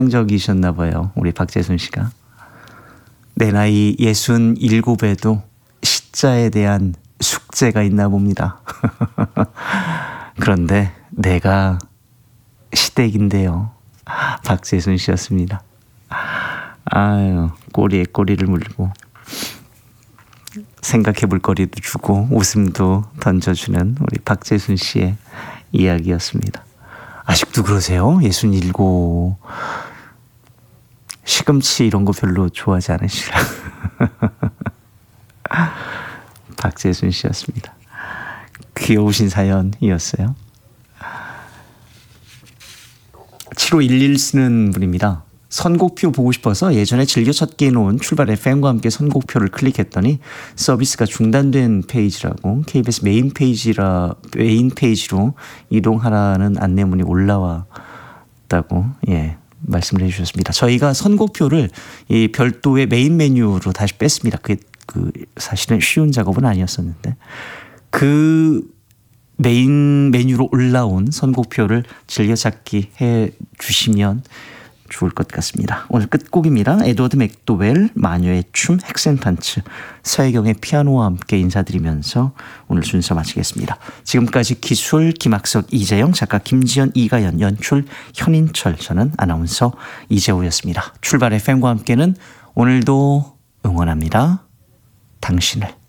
적이셨나 봐요. 우리 박재순 씨가. 내 나이 67에도 시자에 대한 숙제가 있나 봅니다. 그런데 내가 시댁인데요. 박재순 씨였습니다. 아유, 꼬리에 꼬리를 물고 생각해 볼 거리도 주고 웃음도 던져주는 우리 박재순 씨의 이야기였습니다. 아직도 그러세요? 67. 시금치 이런 거 별로 좋아하지 않으시라. 박재순 씨였습니다. 귀여우신 사연이었어요. 7511 쓰는 분입니다. 선곡표 보고 싶어서 예전에 즐겨 찾기 해놓은 출발 FM과 함께 선곡표를 클릭했더니 서비스가 중단된 페이지라고 KBS 메인 페이지로 이동하라는 안내문이 올라왔다고 말씀을 해주셨습니다. 저희가 선곡표를 이 별도의 메인 메뉴로 다시 뺐습니다. 그게 사실은 쉬운 작업은 아니었었는데 그 메인 메뉴로 올라온 선곡표를 즐겨찾기 해주시면 좋을 것 같습니다. 오늘 끝곡입니다. 에드워드 맥도웰, 마녀의 춤, 헥센판츠, 서혜경의 피아노와 함께 인사드리면서 오늘 순서 마치겠습니다. 지금까지 기술 김학석, 이재영, 작가 김지연, 이가연, 연출 현인철, 저는 아나운서 이재호였습니다. 출발 FM과 함께는 오늘도 응원합니다. 당신을.